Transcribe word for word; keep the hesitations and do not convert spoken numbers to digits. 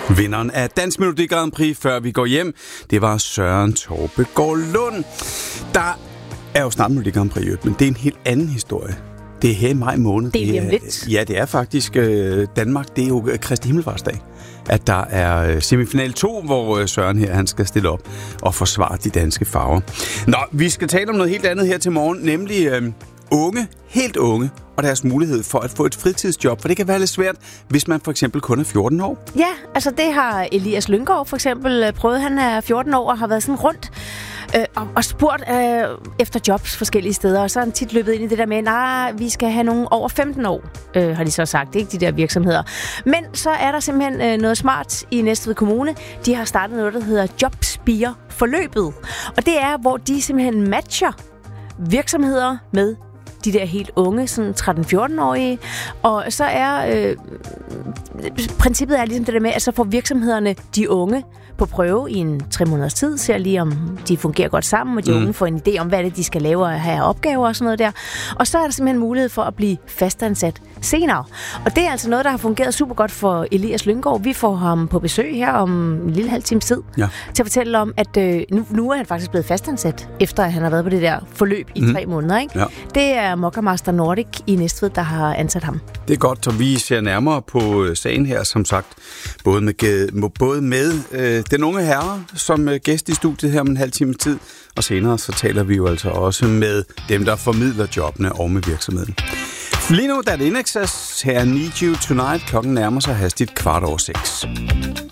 Vinderen af Dansk Melodi Grand Prix, før vi går hjem, det var Søren Torpegaard Lund. Der er jo snart Melodi Grand Prix, men det er en helt anden historie. Det er her i maj måned. Det er lige om lidt. Ja, det er faktisk øh, Danmark. Det er jo Kristi Himmelfartsdag, at der er semifinal to, hvor Søren her han skal stille op og forsvare de danske farver. Nå, vi skal tale om noget helt andet her til morgen, nemlig øh, unge, helt unge, og deres mulighed for at få et fritidsjob, for det kan være lidt svært, hvis man for eksempel kun er fjorten år. Ja, altså det har Elias Lynggaard for eksempel prøvet. Han er fjorten år og har været sådan rundt øh, og, og spurgt øh, efter jobs forskellige steder, og så har han tit løbet ind i det der med, nej, vi skal have nogen over femten år, øh, har de så sagt, ikke de der virksomheder. Men så er der simpelthen øh, noget smart i Næstved Kommune. De har startet noget, der hedder Jobspire-forløbet, og det er, hvor de simpelthen matcher virksomheder med de der helt unge, sådan tretten-fjorten-årige. Og så er øh, princippet er ligesom det der med, at så får virksomhederne de unge på prøve i en tre måneders tid, ser lige om de fungerer godt sammen, og de mm. unge får en idé om, hvad det de skal lave og have opgaver og sådan noget der. Og så er der simpelthen mulighed for at blive fastansat senere. Og det er altså noget, der har fungeret super godt for Elias Lynggaard. Vi får ham på besøg her om en lille halv times tid, ja, til at fortælle om, at øh, nu, nu er han faktisk blevet fastansat, efter at han har været på det der forløb i mm. tre måneder. Ikke? Ja. Det er Mokkamaster Nordic i Næstved, der har ansat ham. Det er godt, så vi ser nærmere på sagen her, som sagt, både med, både med øh, den unge herre som øh, gæst i studiet her om en halv times tid, og senere så taler vi jo altså også med dem, der formidler jobbene og med virksomheden. Lige nu der er det Indexas, her Need You Tonight, klokken nærmer sig hastigt kvart over seks.